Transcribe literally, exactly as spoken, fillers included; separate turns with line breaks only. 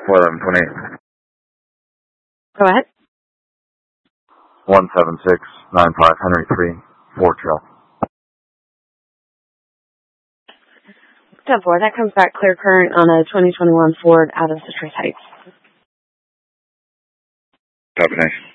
eleven twenty-eight.
Go ahead.
one seven six nine five Henry three, Ford Trail.
ten four, that comes back clear current on a twenty twenty-one Ford out of Citrus Heights.
Copy, nice.